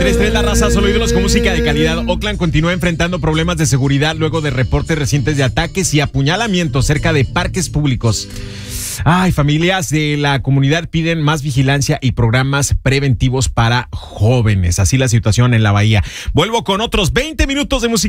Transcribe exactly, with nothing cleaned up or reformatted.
tres tres la raza, solo ídolos con música de calidad. Oakland continúa enfrentando problemas de seguridad luego de reportes recientes de ataques y apuñalamientos cerca de parques públicos. Ay, familias de la comunidad piden más vigilancia y programas preventivos para jóvenes. Así la situación en la bahía. Vuelvo con otros veinte minutos de música.